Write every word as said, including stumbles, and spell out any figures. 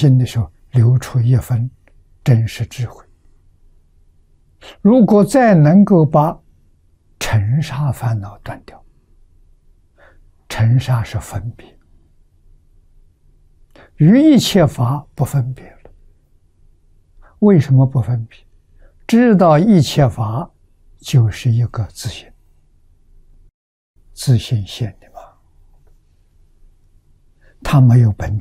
心的时候，流出一分真实智慧。如果再能够把尘沙烦恼断掉，尘沙是分别，与一切法不分别了。为什么不分别？知道一切法就是一个自性，自性现的嘛，它没有本